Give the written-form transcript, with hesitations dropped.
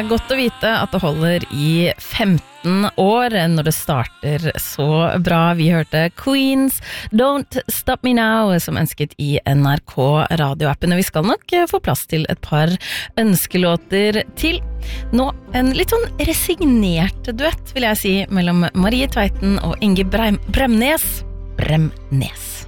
godt å vite at det holder i 15 år når det starter så bra. Vi hørte Queens, Don't Stop Me Now, som ønsket i NRK radioappen. Og vi skal nok få plass til et par ønskelåter til. Nå en litt sånn resignert duett, vil jeg si, mellom Marie Tveiten og Inge Bremnes.